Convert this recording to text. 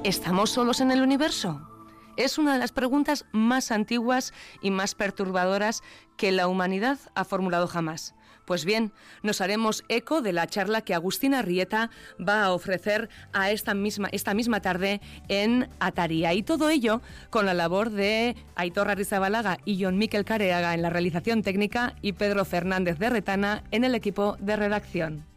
¿Estamos solos en el universo? Es una de las preguntas más antiguas y más perturbadoras que la humanidad ha formulado jamás. Pues bien, nos haremos eco de la charla que Agustín Arrieta va a ofrecer a esta misma tarde en Ataria. Y todo ello con la labor de Aitor Arrizabalaga y Jon Mikel Careaga en la realización técnica y Pedro Fernández de Retana en el equipo de redacción.